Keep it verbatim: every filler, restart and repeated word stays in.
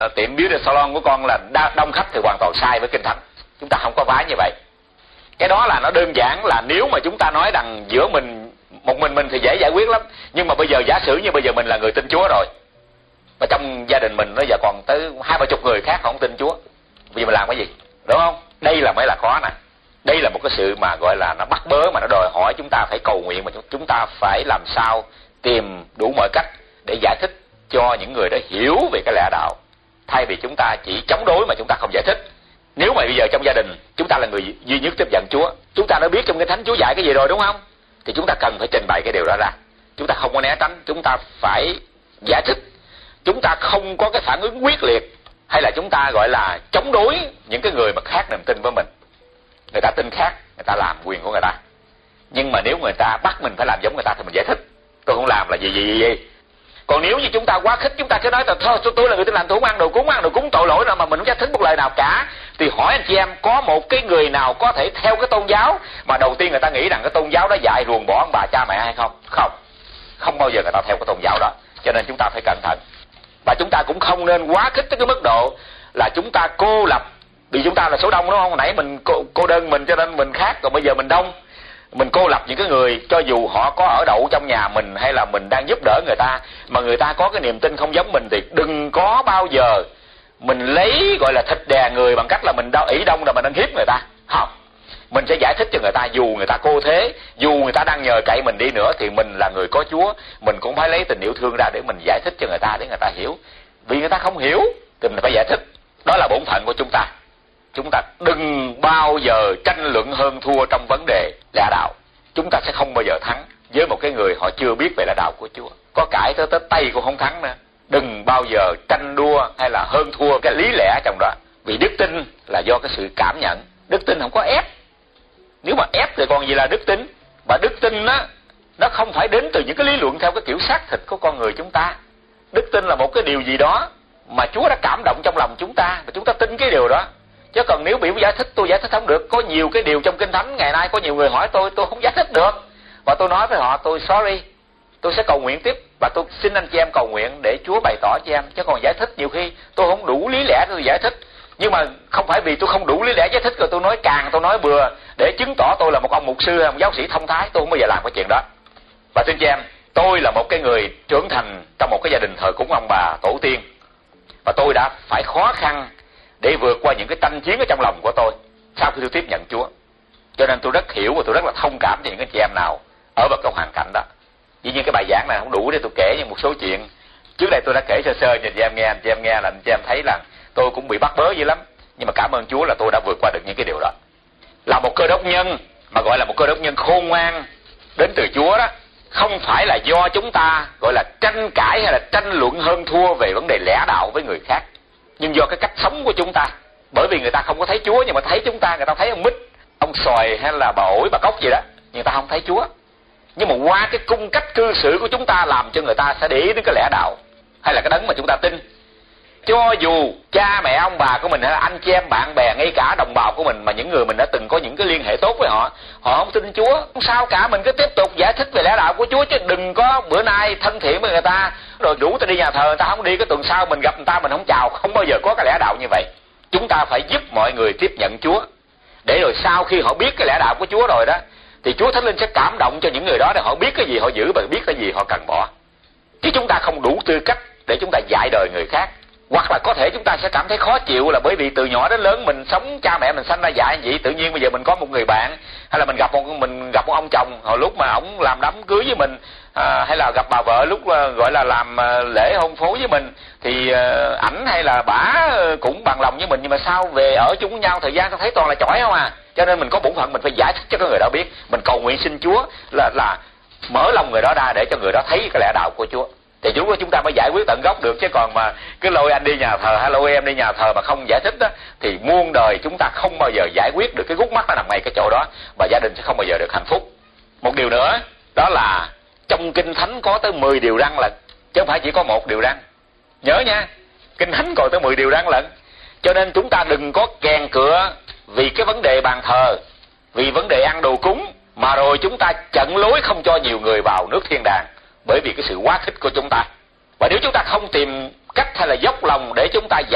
tiệm beauty salon của con là đông khách thì hoàn toàn sai với Kinh Thánh. Chúng ta không có vái như vậy. Cái đó là nó đơn giản là nếu mà chúng ta nói rằng giữa mình, một mình mình thì dễ giải quyết lắm. Nhưng mà bây giờ giả sử như bây giờ mình là người tin Chúa rồi, mà trong gia đình mình nó giờ còn tới hai ba chục người khác không tin Chúa, bây giờ mình làm cái gì? Đúng không? Đây là mới là khó nè. Đây là một cái sự mà gọi là nó bắt bớ, mà nó đòi hỏi chúng ta phải cầu nguyện, mà chúng ta phải làm sao tìm đủ mọi cách để giải thích cho những người đó hiểu về cái lẽ đạo, thay vì chúng ta chỉ chống đối mà chúng ta không giải thích. Nếu mà bây giờ trong gia đình chúng ta là người duy nhất tiếp nhận Chúa, chúng ta đã biết trong cái Thánh Chúa dạy cái gì rồi, đúng không? Thì chúng ta cần phải trình bày cái điều đó ra. Chúng ta không có né tránh, chúng ta phải giải thích. Chúng ta không có cái phản ứng quyết liệt, hay là chúng ta gọi là chống đối những cái người mà khác niềm tin với mình. Người ta tin khác, người ta làm quyền của người ta. Nhưng mà nếu người ta bắt mình phải làm giống người ta thì mình giải thích. Tôi không làm là gì gì gì gì. Còn nếu như chúng ta quá khích, chúng ta cứ nói là thôi tôi là người tin lành, tôi không ăn đồ cúng, ăn đồ cúng tội lỗi nào, mà mình không giải thích một lời nào cả. Thì hỏi anh chị em, có một cái người nào có thể theo cái tôn giáo mà đầu tiên người ta nghĩ rằng cái tôn giáo đó dạy ruồng bỏ ông bà cha mẹ hay không? Không. Không bao giờ người ta theo cái tôn giáo đó. Cho nên chúng ta phải cẩn thận. Và chúng ta cũng không nên quá khích tới cái mức độ là chúng ta cô lập. Vì chúng ta là số đông, đúng không? Nãy mình cô, cô đơn mình cho nên mình khác, còn bây giờ mình đông. Mình cô lập những cái người cho dù họ có ở đậu trong nhà mình hay là mình đang giúp đỡ người ta, mà người ta có cái niềm tin không giống mình, thì đừng có bao giờ mình lấy gọi là thịt đè người bằng cách là mình đau ỷ đông là mình đang hiếp người ta. Không. Mình sẽ giải thích cho người ta, dù người ta cô thế, dù người ta đang nhờ cậy mình đi nữa, thì mình là người có Chúa, mình cũng phải lấy tình yêu thương ra để mình giải thích cho người ta, để người ta hiểu. Vì người ta không hiểu thì mình phải giải thích. Đó là bổn phận của chúng ta. Chúng ta đừng bao giờ tranh luận hơn thua trong vấn đề lẽ đạo. Chúng ta sẽ không bao giờ thắng với một cái người họ chưa biết về lẽ đạo của Chúa. Có cãi tới tới tay cũng không thắng nữa. Đừng bao giờ tranh đua hay là hơn thua cái lý lẽ trong đó. Vì đức tin là do cái sự cảm nhận. Đức tin không có ép. Nếu mà ép thì còn gì là đức tin. Và đức tin á, nó không phải đến từ những cái lý luận theo cái kiểu xác thịt của con người chúng ta. Đức tin là một cái điều gì đó mà Chúa đã cảm động trong lòng chúng ta, và chúng ta tin cái điều đó. Chứ còn nếu biểu giải thích, tôi giải thích không được. Có nhiều cái điều trong Kinh Thánh ngày nay có nhiều người hỏi tôi, tôi không giải thích được. Và tôi nói với họ, tôi sorry, tôi sẽ cầu nguyện tiếp. Và tôi xin anh chị em cầu nguyện để Chúa bày tỏ cho em. Chứ còn giải thích nhiều khi tôi không đủ lý lẽ tôi giải thích. Nhưng mà không phải vì tôi không đủ lý lẽ giải thích rồi tôi nói càng, tôi nói bừa để chứng tỏ tôi là một ông mục sư hay một giáo sĩ thông thái. Tôi không bao giờ làm cái chuyện đó. Và xin chị em, tôi là một cái người trưởng thành trong một cái gia đình thờ cúng ông bà tổ tiên. Và tôi đã phải khó khăn để vượt qua những cái tranh chiến ở trong lòng của tôi sau khi tôi tiếp nhận Chúa. Cho nên tôi rất hiểu và tôi rất là thông cảm cho những anh chị em nào ở vào cái hoàn cảnh đó. Dĩ nhiên cái bài giảng này không đủ để tôi kể những một số chuyện. Trước đây tôi đã kể sơ sơ cho anh chị em nghe, anh chị em nghe là anh chị em thấy là tôi cũng bị bắt bớ dữ lắm. Nhưng mà cảm ơn Chúa là tôi đã vượt qua được những cái điều đó. Là một cơ đốc nhân, mà gọi là một cơ đốc nhân khôn ngoan đến từ Chúa đó, không phải là do chúng ta gọi là tranh cãi hay là tranh luận hơn thua về vấn đề lẽ đạo với người khác, nhưng do cái cách sống của chúng ta. Bởi vì người ta không có thấy Chúa, nhưng mà thấy chúng ta, người ta thấy ông mít, ông xoài hay là bà ổi, bà cốc gì đó, nhưng người ta không thấy Chúa. Nhưng mà qua cái cung cách cư xử của chúng ta làm cho người ta sẽ để ý đến cái lẽ đạo hay là cái đấng mà chúng ta tin. Cho dù cha mẹ ông bà của mình hay là anh chị em bạn bè, ngay cả đồng bào của mình, mà những người mình đã từng có những cái liên hệ tốt với họ, họ không tin Chúa, không sao cả, mình cứ tiếp tục giải thích về lẽ đạo của Chúa. Chứ đừng có bữa nay thân thiện với người ta rồi rủ người ta đi nhà thờ, người ta không đi, cái tuần sau mình gặp người ta mình không chào. Không bao giờ có cái lẽ đạo như vậy. Chúng ta phải giúp mọi người tiếp nhận Chúa, để rồi sau khi họ biết cái lẽ đạo của Chúa rồi đó, thì Chúa Thánh Linh sẽ cảm động cho những người đó để họ biết cái gì họ giữ và biết cái gì họ cần bỏ. Chứ chúng ta không đủ tư cách để chúng ta dạy đời người khác. Hoặc là có thể chúng ta sẽ cảm thấy khó chịu là bởi vì từ nhỏ đến lớn mình sống, cha mẹ mình sanh ra dạy vậy, tự nhiên bây giờ mình có một người bạn hay là mình gặp một mình gặp một ông chồng hồi lúc mà ổng làm đám cưới với mình, à, hay là gặp bà vợ lúc uh, gọi là làm uh, lễ hôn phối với mình, thì uh, ảnh hay là bả cũng bằng lòng với mình, nhưng mà sao về ở chung với nhau thời gian ta thấy toàn là chỏi không à. Cho nên mình có bổn phận mình phải giải thích cho cái người đó biết. Mình cầu nguyện xin Chúa là là mở lòng người đó ra để cho người đó thấy cái lẽ đạo của Chúa, thì lúc đó chúng ta mới giải quyết tận gốc được. Chứ còn mà cứ lôi anh đi nhà thờ hay lôi em đi nhà thờ mà không giải thích đó, thì muôn đời chúng ta không bao giờ giải quyết được. Cái gút mắt nó nằm ngay cái chỗ đó, và gia đình sẽ không bao giờ được hạnh phúc. Một điều nữa đó là trong Kinh Thánh có tới mười điều răn lận, chứ không phải chỉ có một điều răn. Nhớ nha, Kinh Thánh còn tới mười điều răn lận. Cho nên chúng ta đừng có kèn cựa vì cái vấn đề bàn thờ, vì vấn đề ăn đồ cúng, mà rồi chúng ta chặn lối không cho nhiều người vào nước thiên đàng, bởi vì cái sự quá khích của chúng ta. Và nếu chúng ta không tìm cách hay là dốc lòng để chúng ta